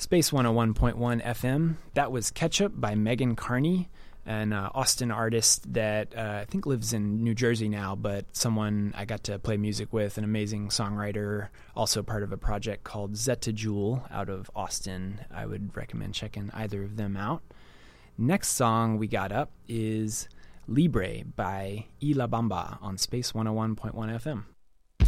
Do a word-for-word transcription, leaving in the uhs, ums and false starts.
Space one oh one point one F M. That was Ketchup by Megan Carney, an uh, Austin artist that uh, I think lives in New Jersey now, but someone I got to play music with, an amazing songwriter, also part of a project called Zeta Jewel out of Austin. I would recommend checking either of them out. Next song we got up is Libre by Y La Bamba on Space one oh one point one F M.